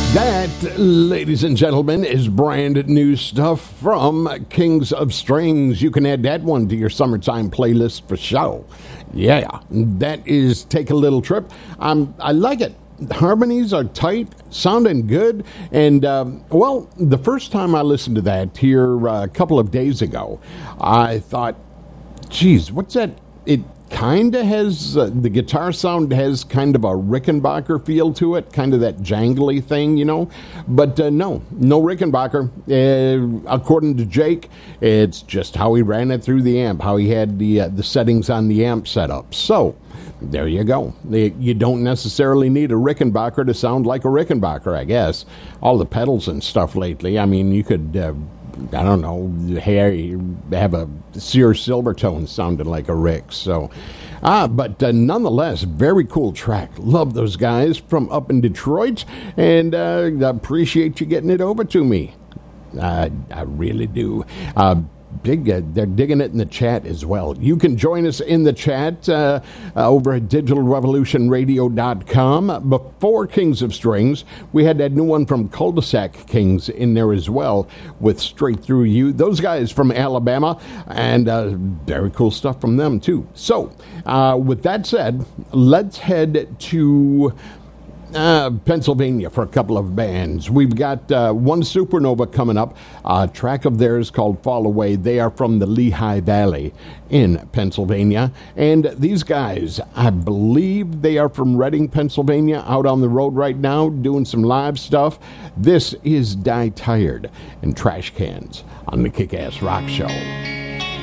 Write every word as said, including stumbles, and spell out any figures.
That, ladies and gentlemen, is brand new stuff from Kings of Strings. You can add that one to your summertime playlist for show. Yeah, that is Take a Little Trip. Um, I like it. Harmonies are tight, sounding good, and, um, well, the first time I listened to that here uh, a couple of days ago, I thought, geez, what's that? It kind of has, uh, the guitar sound has kind of a Rickenbacker feel to it, kind of that jangly thing, you know, but uh, no, no Rickenbacker. Uh, according to Jake, it's just how he ran it through the amp, how he had the, uh, the settings on the amp set up. So, there you go. You don't necessarily need a Rickenbacker to sound like a Rickenbacker, I guess. All the pedals and stuff lately, I mean, you could... Uh, I don't know, have a Sears Silvertone sounding like a Rick. So, ah, but uh, nonetheless, very cool track. Love those guys from up in Detroit, and uh, appreciate you getting it over to me. Uh, I really do. Uh, Big, uh, they're digging it in the chat as well. You can join us in the chat uh, uh, over at digital revolution radio dot com. Before Kings of Strings, we had that new one from Cul-de-sac Kings in there as well with Straight Through You. Those guys from Alabama, and uh, very cool stuff from them too. So, uh, with that said, let's head to... Uh, Pennsylvania for a couple of bands. We've got uh, one Supernova coming up, a track of theirs called Fall Away. They are from the Lehigh Valley in Pennsylvania. And these guys, I believe they are from Reading, Pennsylvania, out on the road right now doing some live stuff. This is Die Tired and Trash Cans on the Kick-Ass Rock Show.